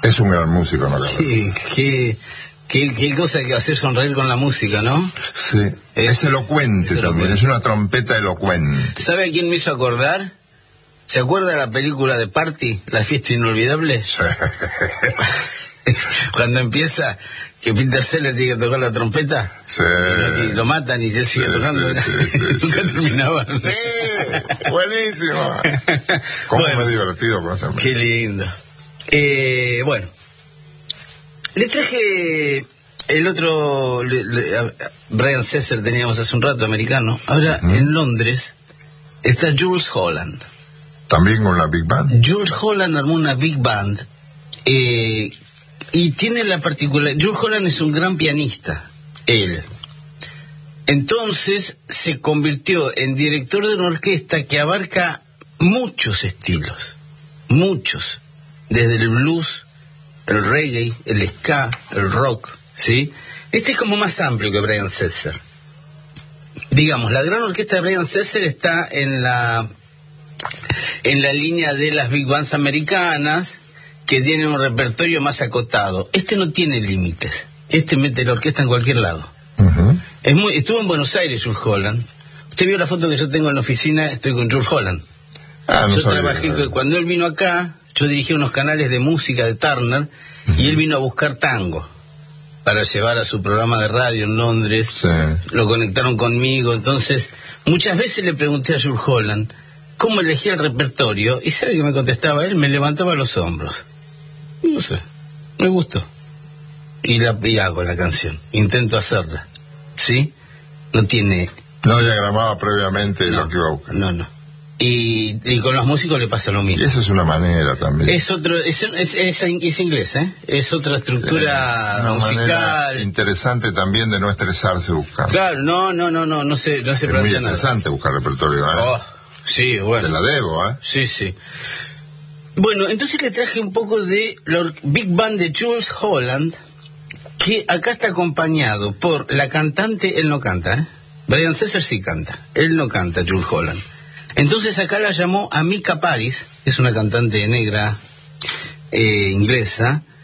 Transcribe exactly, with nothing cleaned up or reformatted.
Es un gran músico, ¿no? Sí, qué, qué, qué cosa que hacer sonreír con la música, ¿no? Sí, es, es elocuente es también, elocuente. Es una trompeta elocuente. ¿Sabe a quién me hizo acordar? ¿Se acuerda de la película de Party, La fiesta inolvidable? Sí. Cuando empieza, que Peter Sellers tiene que tocar la trompeta, sí. y lo matan y él sigue sí, tocando, sí, sí, sí, nunca sí, terminaba. Sí, buenísimo. Cómo bueno, me he divertido con esa película. Qué lindo. Eh, bueno, le traje el otro, le, le, a Brian Setzer teníamos hace un rato, americano. Ahora, uh-huh. en Londres está Jools Holland. ¿También con la Big Band? Jools Holland armó una Big Band, eh, y tiene la particular... Jools Holland es un gran pianista, él. Entonces se convirtió en director de una orquesta que abarca muchos estilos, muchos, desde el blues, el reggae, el ska, el rock, ¿sí? Este es como más amplio que Brian Setzer. Digamos, la gran orquesta de Brian Setzer está en la en la línea de las big bands americanas, que tienen un repertorio más acotado. Este no tiene límites. Este mete la orquesta en cualquier lado. Uh-huh. Es muy, estuvo en Buenos Aires, Jools Holland. Usted vio la foto que yo tengo en la oficina, estoy con Jools Holland. Ah, no yo sabía, trabajé, no. Cuando él vino acá, yo dirigí unos canales de música de Turner, uh-huh. y él vino a buscar tango para llevar a su programa de radio en Londres. Sí. Lo conectaron conmigo, entonces muchas veces le pregunté a Jools Holland cómo elegía el repertorio, y ¿sabe que me contestaba él? Me levantaba los hombros. No sé, me gustó. Y, la, y hago la canción, intento hacerla, ¿sí? No tiene... No diagramaba previamente no, lo que iba a buscar. No, no. Y, y con los músicos le pasa lo mismo. Y esa es una manera también. Es otro, es, es, es, es inglés, ¿eh? Es otra estructura una musical. Interesante también de no estresarse buscando. Claro, no, no, no, no, no se, no se es plantea muy nada. interesante buscar repertorio, ¿eh? Oh, sí, bueno. Te la debo, ¿eh? Sí, sí. Bueno, entonces le traje un poco de la Big Band de Jools Holland, que acá está acompañado por la cantante, él no canta, ¿eh? Brian Setzer sí canta, él no canta, Jools Holland. Entonces acá la llamó Amika Paris, es una cantante negra eh, inglesa,